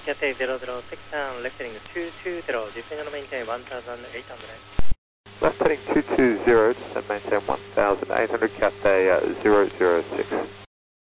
Cathay 00, taxidown, left heading 220, descend and maintain 1,800. Left heading 220, descend maintain 1,800, Cathay 006.